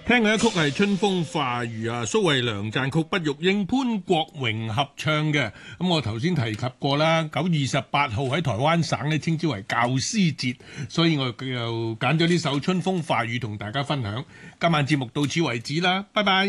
聽嘅一曲係《春風化雨》啊，蘇慧良撰曲，畢玉英、潘國榮合唱嘅。咁我頭先提及過啦，9月28號喺台灣省呢稱之為教師節，所以我又揀咗呢首《春風化雨》同大家分享。今晚節目到此為止啦，拜拜。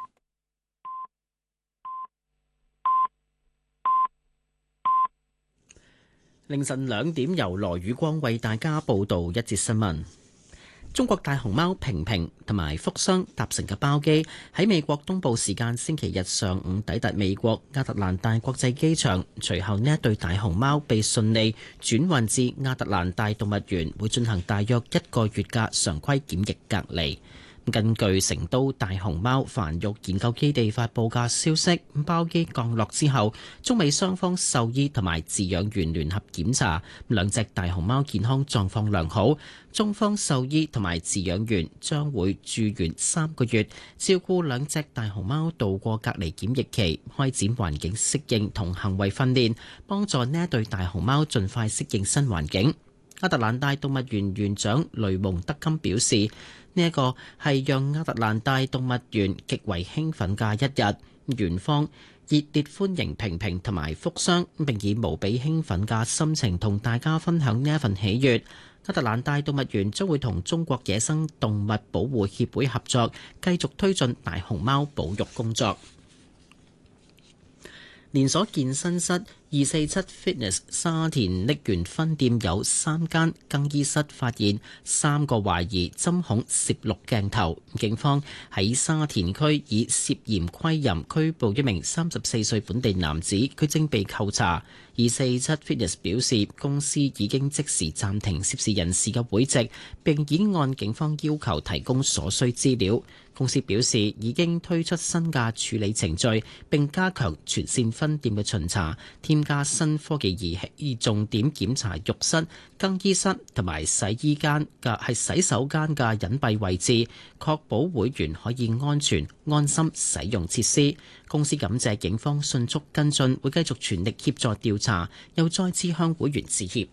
凌晨2點，由羅宇光為大家報道一節新聞。中國大熊貓平平同埋福箱搭乘嘅包機喺美國東部時間星期日上午抵達美國亞特蘭大國際機場，隨後呢一對大熊貓被順利轉運至亞特蘭大動物園，會進行大約1個月嘅常規檢疫隔離。根據成都大熊貓繁育研究基地發布嘅消息，包機降落之後，中美雙方獸醫同埋飼養員聯合檢查，兩隻大熊貓健康狀況良好。中方獸醫同埋飼養員將會駐園3個月，照顧兩隻大熊貓度過隔離檢疫期，開展環境適應同行為訓練，幫助呢一對大熊貓盡快適應新環境。亞特蘭大動物園園長雷蒙德金表示，呢一個係讓亞特蘭大動物園極為興奮嘅一日，園方熱烈歡迎平平同埋福箱，並以無比興奮嘅心情同大家分享呢一份喜悅。亞特蘭大動物園將會同中國野生動物保護協會合作，繼續推進大熊貓保育工作。連鎖健身室247 Fitness 沙田瀝源分店有3間更衣室發現3個懷疑針孔攝錄鏡頭，警方喺沙田區以涉嫌窺淫拘捕一名34歲本地男子，佢正被扣查。247 Fitness 表示，公司已經即時暫停涉事人士嘅會籍，並已按警方要求提供所需資料。公司表示已經推出新嘅處理程序，並加強全線分店嘅巡查，添加新科技儀器，重點檢查浴室、更衣室同埋洗手間嘅隱蔽位置，確保會員可以安全安心使用設施。公司感謝警方迅速跟進，會繼續全力協助調查，又再次向會員致歉。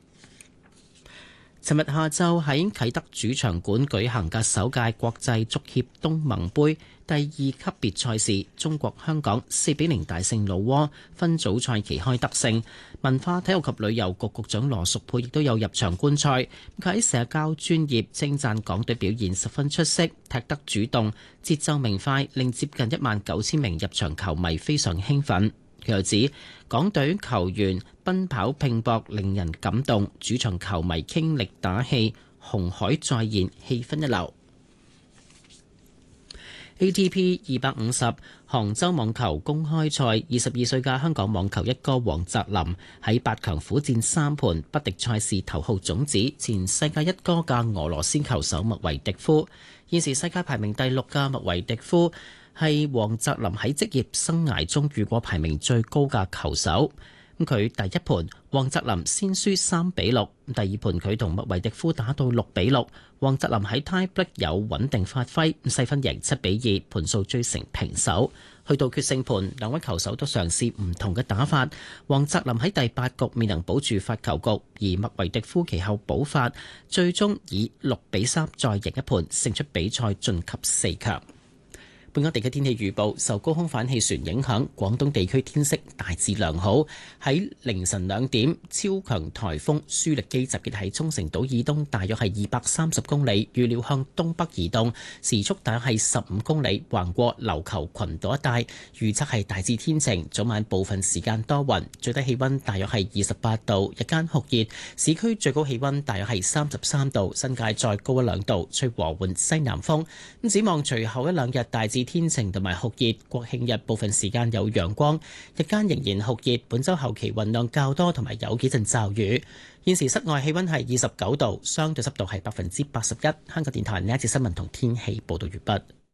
尋日下晝喺啟德主場館舉行嘅首屆國際足協東盟杯第2級別賽事，中國香港4-0大勝老撾，分組賽旗開得勝。文化體育及旅遊局局長羅淑佩亦都有入場觀賽，佢喺社交專頁稱讚港隊表現十分出色，踢得主動，節奏明快，令接近19000名入場球迷非常興奮。佢又指港隊球員奔跑拼搏令人感動，主場球迷傾力打氣，紅海再現，氣氛一流。ATP 250杭州網球公開賽，22歲嘅香港網球一哥黃澤林喺8強苦戰3盤，不敵賽事頭號種子前世界一哥嘅俄羅斯球手麥維迪夫。現時世界排名第6嘅麥維迪夫係黃澤林喺職業生涯中遇過排名最高嘅球手。佢第一盤黃澤林先輸3-6，第二盤佢同麥維迪夫打到6-6，黃澤林喺 tie break 有穩定發揮，細分贏7-2，盤數追成平手。去到決勝盤，兩位球手都嘗試唔同嘅打法，黃澤林喺第8局未能保住發球局，而麥維迪夫其後補發，最終以6-3再贏一盤，勝出比賽晉級4強。本港地區天氣預報，受高空反氣旋影響，廣東地區天色大致良好。喺凌晨2點，超強颱風舒力基集結喺沖繩島以東，大約係230公里，預料向東北移動，時速大約係15公里，橫過琉球群島一帶。預測係大致天晴，早晚部分時間多雲，最低氣温大約係28度，日間酷熱，市區最高氣温大約係33度，新界再高1-2度，吹和緩西南風。咁展望隨後1-2日大致天晴同埋酷熱，國慶日部分時間有陽光，日間仍然酷熱。本週後期雲量較多，同埋有幾陣驟雨。現時室外氣溫係29度，相對濕度係81%。香港電台呢一節新聞同天氣報道完畢。